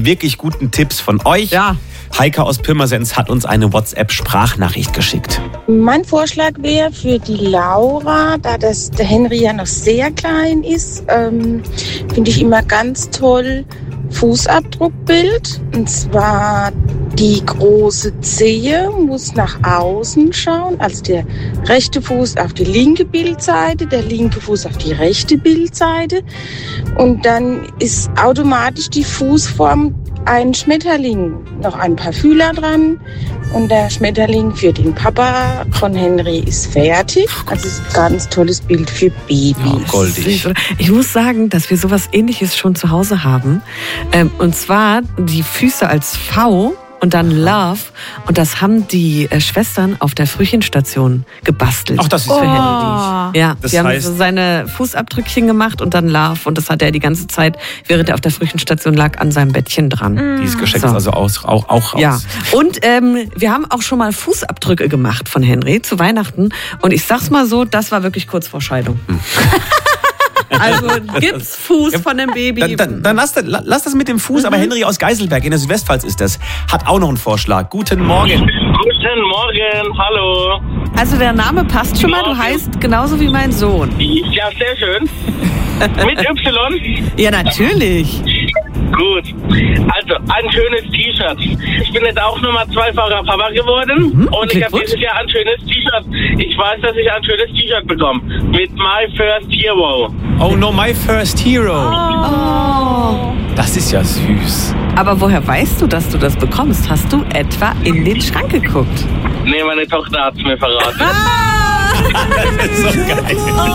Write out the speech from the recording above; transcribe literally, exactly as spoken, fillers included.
wirklich guten Tipps von euch. Ja. Heike aus Pirmasens hat uns eine WhatsApp-Sprachnachricht geschickt. Mein Vorschlag wäre für die Laura, da das, der Henry ja noch sehr klein ist, ähm, finde ich immer ganz toll Fußabdruckbild. Und zwar die große Zehe muss nach außen schauen, also der rechte Fuß auf die linke Bildseite, der linke Fuß auf die rechte Bildseite. Und dann ist automatisch die Fußform ein Schmetterling, noch ein paar Fühler dran und der Schmetterling für den Papa von Henry ist fertig. Also es ist ein ganz tolles Bild für Babys. Oh, goldig. Ich muss sagen, dass wir sowas Ähnliches schon zu Hause haben. Ähm, und zwar die Füße als V und dann Love. Und das haben die äh, Schwestern auf der Frühchenstation gebastelt. Ach, das ist für für Henry. Ja, Das die haben heißt- so seine Fußabdrückchen gemacht und dann Love. Und das hat er die ganze Zeit, während er auf der Frühchenstation lag, an seinem Bettchen dran. Dieses Geschenk So. ist also aus, auch, auch raus. Ja, und ähm, wir haben auch schon mal Fußabdrücke gemacht von Henry zu Weihnachten. Und ich sag's mal so, das war wirklich kurz vor Scheidung. Also Gipsfuß von dem Baby. Dann, dann, dann lass, lass das mit dem Fuß, aber Henry aus Geiselberg in der Südwestpfalz ist das. Hat auch noch einen Vorschlag. Guten Morgen. Guten Morgen, hallo. Also der Name passt schon mal, du heißt genauso wie mein Sohn. Ja, sehr schön. Mit Y? Ja, natürlich. Gut. Also, ein schönes T-Shirt. Ich bin jetzt auch Nummer zweifacher Papa geworden. Mhm, und ich habe Glückwunsch. dieses Jahr ein schönes T-Shirt. Ich weiß, dass ich ein schönes T-Shirt bekomme. Mit My First Hero. Oh no, my first hero. Oh. Das ist ja süß. Aber woher weißt du, dass du das bekommst? Hast du etwa in den Schrank geguckt? Nee, meine Tochter hat es mir verraten. Ah! Das ist so geil.